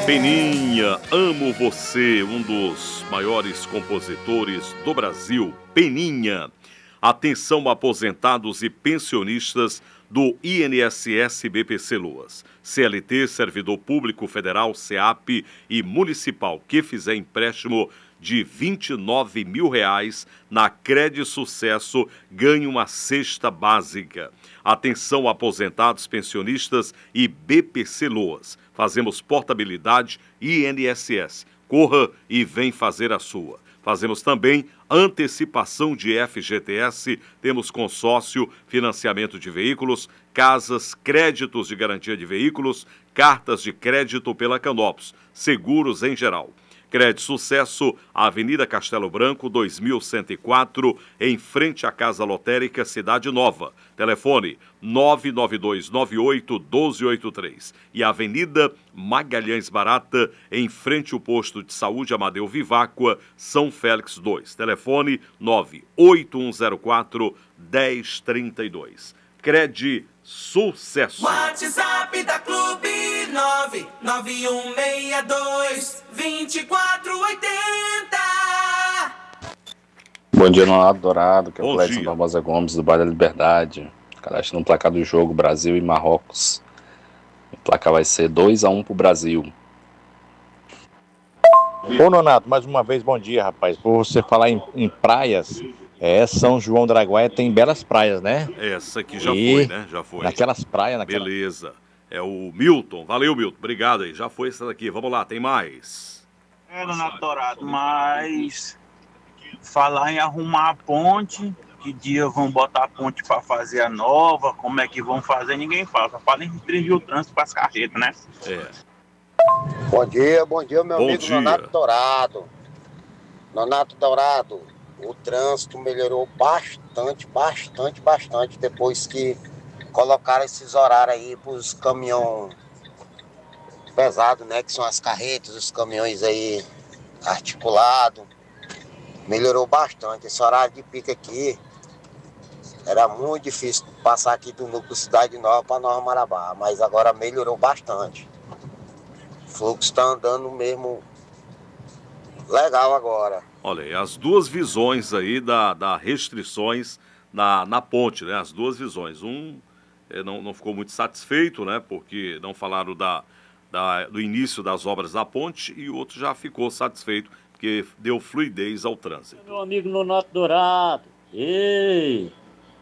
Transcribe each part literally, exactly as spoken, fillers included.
Peninha, amo você, um dos maiores compositores do Brasil, Peninha. Atenção, aposentados e pensionistas do I N S S B P C Loas, C L T, Servidor Público Federal, SEAP e Municipal, que fizer empréstimo de vinte e nove mil reais na Cred Sucesso, ganhe uma cesta básica. Atenção, aposentados, pensionistas e B P C Loas. Fazemos portabilidade I N S S. Corra e vem fazer a sua. Fazemos também antecipação de F G T S, temos consórcio, financiamento de veículos, casas, créditos de garantia de veículos, cartas de crédito pela Canopus, seguros em geral. Cred Sucesso, Avenida Castelo Branco, dois mil cento e quatro, em frente à Casa Lotérica Cidade Nova. Telefone nove nove dois nove oito um dois oito três. E Avenida Magalhães Barata, em frente ao posto de saúde Amadeu Viváqua, São Félix dois. Telefone nove oito um zero quatro um zero três dois. Cred Sucesso. WhatsApp da Clube nove nove um seis dois dois quatro oito zero. Bom dia, Nonato Dourado, que é Bom o Clédson dia. Barbosa Gomes, do Bairro da Liberdade. Cadastro no placar do jogo Brasil e Marrocos. O placar vai ser dois a um pro Brasil. Ô Nonato, mais uma vez bom dia, rapaz. Por você falar em, em praias, é, São João da Araguaia tem belas praias, né? Essa aqui já E foi, né? Já foi. Naquelas praias, naquela... Beleza. É o Milton. Valeu, Milton. Obrigado aí. Já foi essa daqui. Vamos lá, tem mais. É, Nonato Dourado, mas falar em arrumar a ponte, que dia vão botar a ponte para fazer a nova, como é que vão fazer, ninguém fala. Só fala em restringir o trânsito para as carretas, né? É. Bom dia, bom dia, meu Bom amigo dia. Nonato Dourado. Nonato Dourado, o trânsito melhorou bastante, bastante, bastante depois que colocaram esses horários aí para os caminhões pesados, né? Que são as carretas, os caminhões aí articulados. Melhorou bastante. Esse horário de pico aqui era muito difícil passar aqui do núcleo Cidade Nova para Nova Marabá, mas agora melhorou bastante. O fluxo está andando mesmo legal agora. Olha aí, as duas visões aí da, da restrições na, na ponte, né? As duas visões. Um eh, não, não ficou muito satisfeito, né? Porque não falaram da, da, do início das obras da ponte, e o outro já ficou satisfeito, porque deu fluidez ao trânsito. Meu amigo Nonato Dourado. Ei!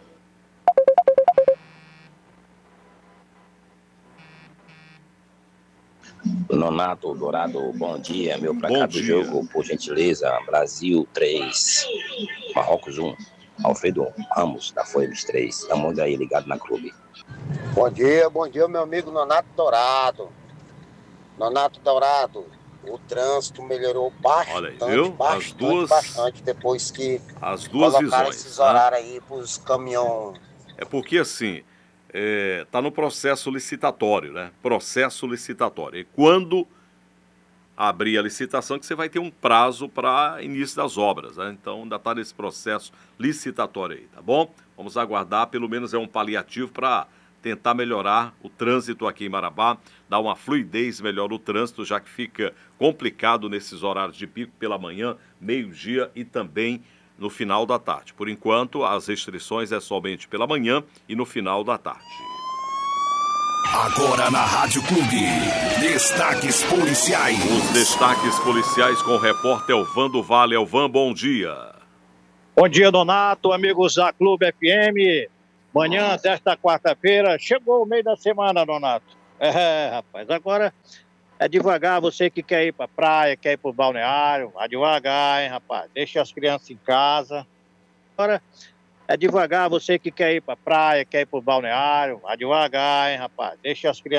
Nonato Dourado, bom dia. Meu placar Bom do dia. jogo, por gentileza, Brasil três, Marrocos um. Alfredo Ramos, da Foibes três. Estamos aí ligado na clube. Bom dia, bom dia, meu amigo Nonato Dourado. Nonato Dourado, o trânsito melhorou bastante, Olha aí, viu? As bastante, duas- bastante depois que As duas colocaram visões. esses né? horários aí para os caminhões. É porque assim, está no processo licitatório, né? Processo licitatório. E quando abrir a licitação, que você vai ter um prazo para início das obras, né? Então ainda está nesse processo licitatório aí, tá bom? Vamos aguardar, pelo menos é um paliativo para tentar melhorar o trânsito aqui em Marabá, dar uma fluidez melhor no trânsito, já que fica complicado nesses horários de pico pela manhã, meio-dia e também no final da tarde. Por enquanto, as restrições é somente pela manhã e no final da tarde. Agora na Rádio Clube, destaques policiais. Os destaques policiais com o repórter Elvan do Vale. Elvan, bom dia. Bom dia, Donato, amigos da Clube F M. Manhã desta quarta-feira, chegou o meio da semana, Donato. É, rapaz, agora é devagar, você que quer ir pra praia, quer ir pro balneário, vai devagar, hein, rapaz. Deixa as crianças em casa. Agora é devagar, você que quer ir pra praia, quer ir pro balneário, vai devagar, hein, rapaz. Deixa as crianças